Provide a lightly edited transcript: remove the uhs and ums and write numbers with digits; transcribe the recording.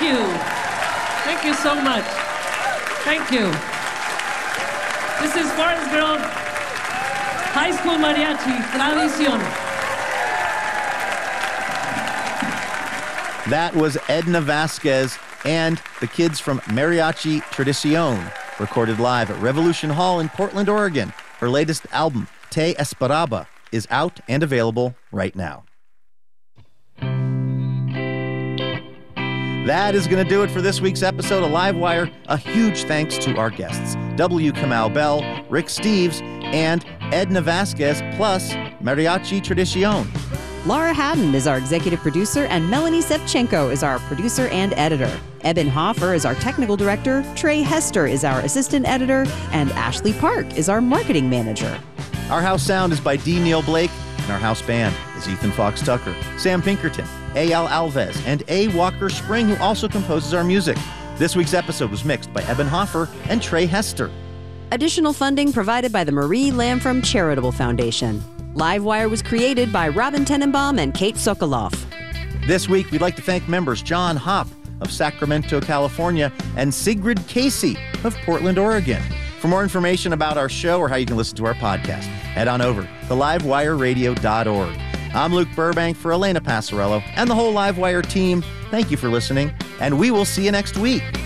you. Thank you so much. Thank you. This is Forest Grove High School Mariachi Tradición. That was Edna Vasquez and the kids from Mariachi Tradición, recorded live at Revolution Hall in Portland, Oregon. Her latest album, Te Esperaba, is out and available right now. That is going to do it for this week's episode of Livewire. A huge thanks to our guests, W. Kamau Bell, Rick Steves, and Edna Vasquez, plus Mariachi Tradición. Laura Haddon is our executive producer, and Melanie Sevchenko is our producer and editor. Eben Hoffer is our technical director, Trey Hester is our assistant editor, and Ashley Park is our marketing manager. Our house sound is by D. Neil Blake, and our house band is Ethan Fox Tucker, Sam Pinkerton, A.L. Alves, and A. Walker Spring, who also composes our music. This week's episode was mixed by Eben Hoffer and Trey Hester. Additional funding provided by the Marie Lamfrom Charitable Foundation. Livewire was created by Robin Tenenbaum and Kate Sokoloff. This week, we'd like to thank members John Hopp of Sacramento, California, and Sigrid Casey of Portland, Oregon. For more information about our show or how you can listen to our podcast, head on over to livewireradio.org. I'm Luke Burbank for Elena Passarello and the whole Livewire team. Thank you for listening, and we will see you next week.